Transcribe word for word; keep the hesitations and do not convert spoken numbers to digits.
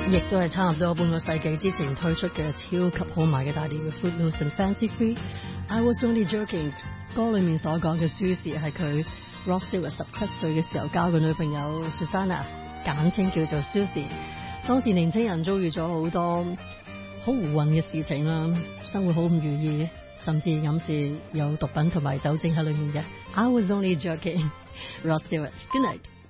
亦都係差唔多半個世紀之前推出嘅超級好賣嘅大碟嘅 Footloose and Fancy Free。I was only joking， 歌裏面所講嘅 Susie 係佢 Rod Stewart 十七歲嘅時候交嘅女朋友 Susanna， 簡稱叫做 Susie。當時年青人遭遇咗好多好胡混嘅事情啦，生活好唔如意，甚至飲事有毒品同埋酒精喺裏面嘅。I was only joking， Rod Stewart，Good night。